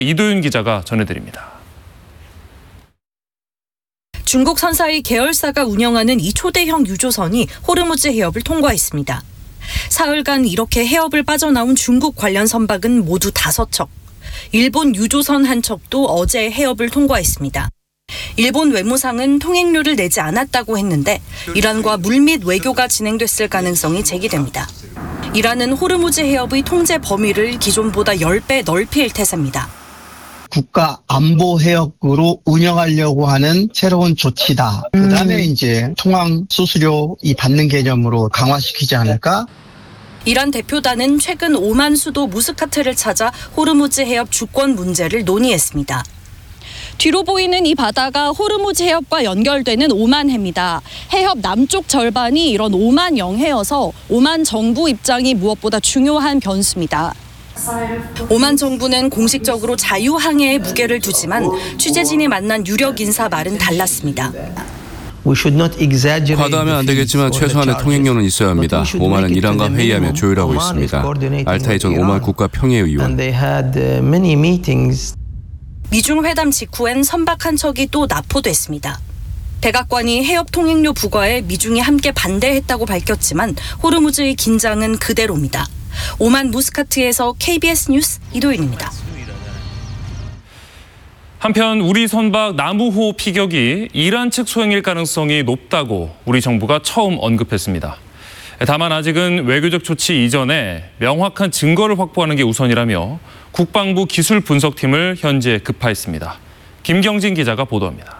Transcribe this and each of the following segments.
이도윤 기자가 전해드립니다. 중국 선사의 계열사가 운영하는 이 초대형 유조선이 호르무즈 해협을 통과했습니다. 사흘간 이렇게 해협을 빠져나온 중국 관련 선박은 모두 5척. 일본 유조선 한 척도 어제 해협을 통과했습니다. 일본 외무상은 통행료를 내지 않았다고 했는데 이란과 물밑 외교가 진행됐을 가능성이 제기됩니다. 이란은 호르무즈 해협의 통제 범위를 기존보다 10배 넓힐 태세입니다. 국가 안보 해역으로 운영하려고 하는 새로운 조치다. 그다음에 이제 통항 수수료 이 받는 개념으로 강화시키지 않을까? 이란 대표단은 최근 오만 수도 무스카트를 찾아 호르무즈 해협 주권 문제를 논의했습니다. 뒤로 보이는 이 바다가 호르무즈 해협과 연결되는 오만해입니다. 해협 남쪽 절반이 이런 오만 영해여서 오만 정부 입장이 무엇보다 중요한 변수입니다. 오만 정부는 공식적으로 자유항해에 무게를 두지만 취재진이 만난 유력 인사 말은 달랐습니다. 과다하면 안 되겠지만 최소한의 통행료는 있어야 합니다. 오만은 이란과 회의하며 조율하고 있습니다. 알타이 전 오만 국가 평의의원. 미중 회담 직후엔 선박 한 척이 또 납포됐습니다. 백악관이 해협 통행료 부과에 미중이 함께 반대했다고 밝혔지만 호르무즈의 긴장은 그대로입니다. 오만 무스카트에서 KBS 뉴스 이도윤입니다. 한편 우리 선박 나무호 피격이 이란 측 소행일 가능성이 높다고 우리 정부가 처음 언급했습니다. 다만 아직은 외교적 조치 이전에 명확한 증거를 확보하는 게 우선이라며 국방부 기술 분석팀을 현재 급파했습니다. 김경진 기자가 보도합니다.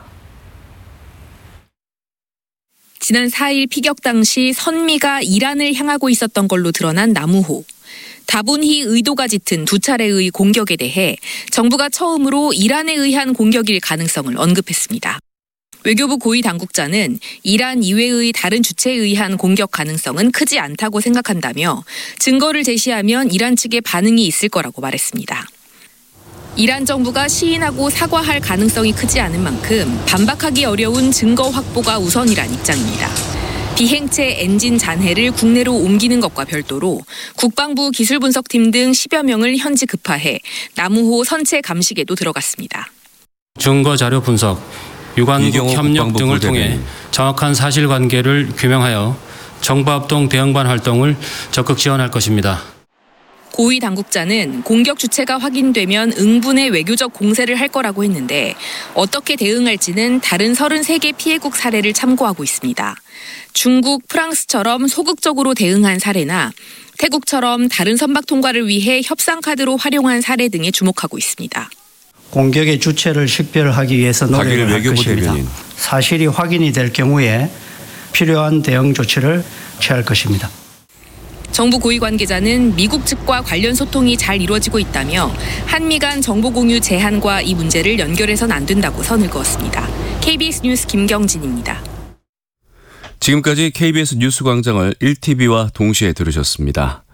지난 4일 피격 당시 선미가 이란을 향하고 있었던 걸로 드러난 나무호. 다분히 의도가 짙은 두 차례의 공격에 대해 정부가 처음으로 이란에 의한 공격일 가능성을 언급했습니다. 외교부 고위 당국자는 이란 이외의 다른 주체에 의한 공격 가능성은 크지 않다고 생각한다며 증거를 제시하면 이란 측의 반응이 있을 거라고 말했습니다. 이란 정부가 시인하고 사과할 가능성이 크지 않은 만큼 반박하기 어려운 증거 확보가 우선이란 입장입니다. 비행체 엔진 잔해를 국내로 옮기는 것과 별도로 국방부 기술분석팀 등 10여 명을 현지 급파해 나무호 선체 감식에도 들어갔습니다. 증거 자료 분석, 유관국 협력 등을 통해 정확한 사실관계를 규명하여 정보합동 대응반 활동을 적극 지원할 것입니다. 고위 당국자는 공격 주체가 확인되면 응분의 외교적 공세를 할 거라고 했는데 어떻게 대응할지는 다른 33개 피해국 사례를 참고하고 있습니다. 중국, 프랑스처럼 소극적으로 대응한 사례나 태국처럼 다른 선박 통과를 위해 협상 카드로 활용한 사례 등에 주목하고 있습니다. 공격의 주체를 식별하기 위해서 노력을 할 것입니다. 사실이 확인이 될 경우에 필요한 대응 조치를 취할 것입니다. 정부 고위 관계자는 미국 측과 관련 소통이 잘 이루어지고 있다며 한미 간 정보 공유 제한과 이 문제를 연결해서는 안 된다고 선을 그었습니다. KBS 뉴스 김경진입니다. 지금까지 KBS 뉴스 광장을 1TV와 동시에 들으셨습니다.